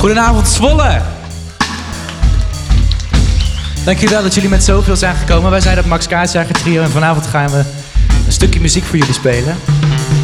Goedenavond Zwolle. Dankjewel dat jullie met zoveel zijn gekomen. Wij zijn het Max Kaasjager Trio en vanavond gaan we een stukje muziek voor jullie spelen.